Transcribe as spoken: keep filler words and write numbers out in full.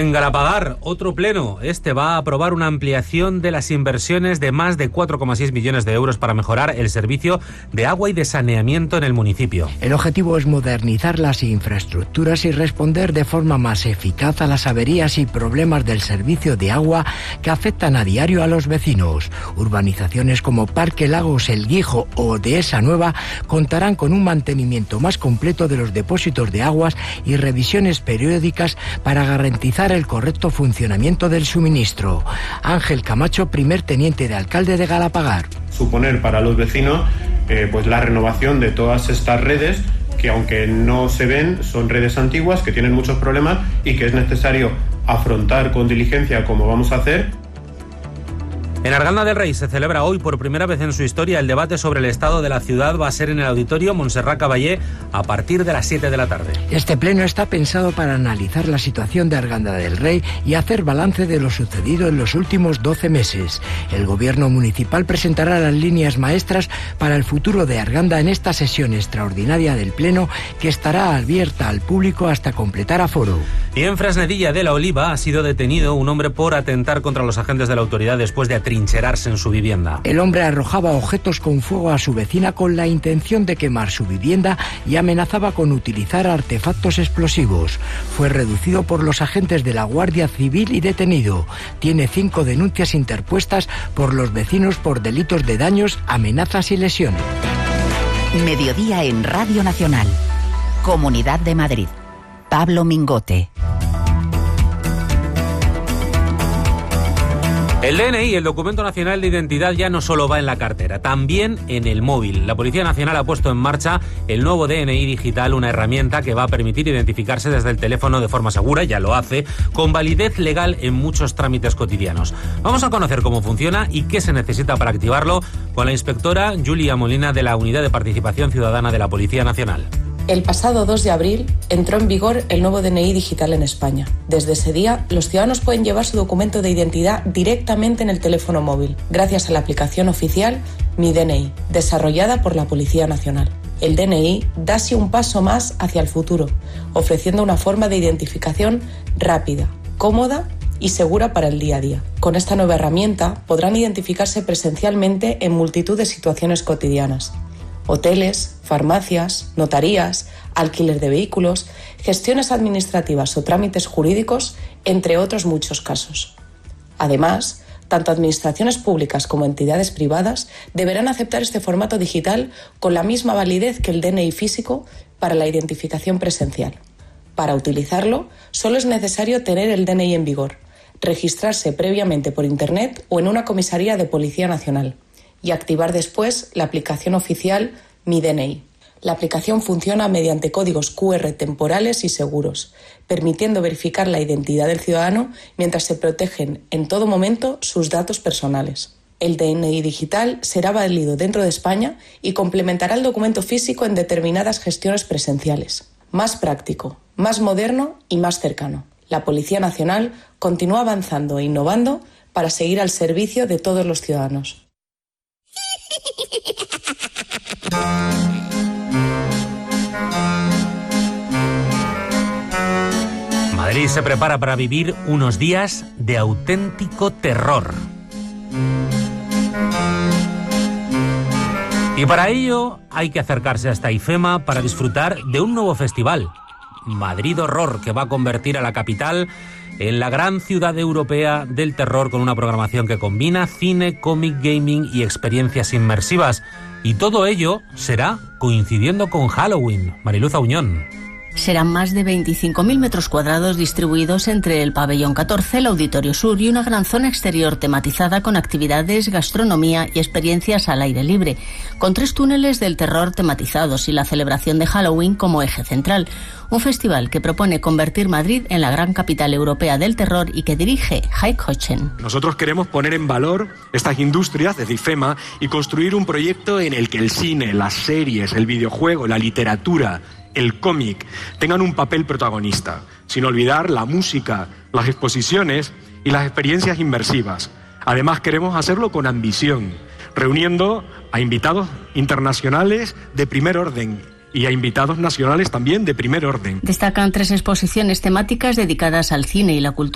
En Galapagar, otro pleno. Este va a aprobar una ampliación de las inversiones de más de cuatro coma seis millones de euros para mejorar el servicio de agua y de saneamiento en el municipio. El objetivo es modernizar las infraestructuras y responder de forma más eficaz a las averías y problemas del servicio de agua que afectan a diario a los vecinos. Urbanizaciones como Parque Lagos, El Guijo o Dehesa Nueva contarán con un mantenimiento más completo de los depósitos de aguas y revisiones periódicas para garantizar el correcto funcionamiento del suministro. Ángel Camacho, primer teniente de alcalde de Galapagar. Suponer para los vecinos eh, pues la renovación de todas estas redes que, aunque no se ven, son redes antiguas que tienen muchos problemas y que es necesario afrontar con diligencia, como vamos a hacer. En Arganda del Rey se celebra hoy por primera vez en su historia el debate sobre el estado de la ciudad. Va a ser en el auditorio Montserrat Caballé a partir de las siete de la tarde. Este pleno está pensado para analizar la situación de Arganda del Rey y hacer balance de lo sucedido en los últimos doce meses. El gobierno municipal presentará las líneas maestras para el futuro de Arganda en esta sesión extraordinaria del pleno, que estará abierta al público hasta completar aforo. Y en Fresnedilla de la Oliva ha sido detenido un hombre por atentar contra los agentes de la autoridad después de atrincherarse en su vivienda. El hombre arrojaba objetos con fuego a su vecina con la intención de quemar su vivienda y amenazaba con utilizar artefactos explosivos. Fue reducido por los agentes de la Guardia Civil y detenido. Tiene cinco denuncias interpuestas por los vecinos por delitos de daños, amenazas y lesiones. Mediodía en Radio Nacional. Comunidad de Madrid. Pablo Mingote. El D N I, el documento nacional de identidad, ya no solo va en la cartera, también en el móvil. La Policía Nacional ha puesto en marcha el nuevo D N I digital, una herramienta que va a permitir identificarse desde el teléfono de forma segura, ya lo hace, con validez legal en muchos trámites cotidianos. Vamos a conocer cómo funciona y qué se necesita para activarlo con la inspectora Julia Molina de la Unidad de Participación Ciudadana de la Policía Nacional. El pasado dos de abril entró en vigor el nuevo D N I digital en España. Desde ese día, los ciudadanos pueden llevar su documento de identidad directamente en el teléfono móvil, gracias a la aplicación oficial Mi D N I, desarrollada por la Policía Nacional. El D N I da así un paso más hacia el futuro, ofreciendo una forma de identificación rápida, cómoda y segura para el día a día. Con esta nueva herramienta podrán identificarse presencialmente en multitud de situaciones cotidianas. Hoteles, farmacias, notarías, alquiler de vehículos, gestiones administrativas o trámites jurídicos, entre otros muchos casos. Además, tanto administraciones públicas como entidades privadas deberán aceptar este formato digital con la misma validez que el D N I físico para la identificación presencial. Para utilizarlo, solo es necesario tener el D N I en vigor, registrarse previamente por Internet o en una comisaría de Policía Nacional y activar después la aplicación oficial Mi D N I. La aplicación funciona mediante códigos cu erre temporales y seguros, permitiendo verificar la identidad del ciudadano mientras se protegen en todo momento sus datos personales. El D N I digital será válido dentro de España y complementará el documento físico en determinadas gestiones presenciales. Más práctico, más moderno y más cercano. La Policía Nacional continúa avanzando e innovando para seguir al servicio de todos los ciudadanos. Madrid se prepara para vivir unos días de auténtico terror. Y para ello hay que acercarse hasta IFEMA para disfrutar de un nuevo festival, Madrid Horror, que va a convertir a la capital en la gran ciudad europea del terror, con una programación que combina cine, cómic, gaming y experiencias inmersivas. Y todo ello será coincidiendo con Halloween. Mariluz Auñón. Serán más de veinticinco mil metros cuadrados distribuidos entre el pabellón catorce, el Auditorio Sur y una gran zona exterior tematizada con actividades, gastronomía y experiencias al aire libre, con tres túneles del terror tematizados y la celebración de Halloween como eje central. Un festival que propone convertir Madrid en la gran capital europea del terror y que dirige Heike Hochen. Nosotros queremos poner en valor estas industrias desde IFEMA y construir un proyecto en el que el cine, las series, el videojuego, la literatura, el cómic tengan un papel protagonista, sin olvidar la música, las exposiciones y las experiencias inmersivas. Además, queremos hacerlo con ambición, reuniendo a invitados internacionales de primer orden y a invitados nacionales también de primer orden. Destacan tres exposiciones temáticas dedicadas al cine y la cultura